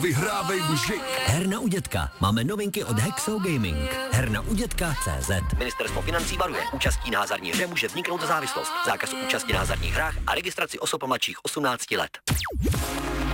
Vyhrávej muži. Herna u dětka. Máme novinky od Hexo Gaming. Herna u dětka.cz. Ministerstvo financí varuje. Účastí na hazardní hře může vzniknout závislost. Zákaz účasti na hazardních hrách a registraci osob mladších 18 let.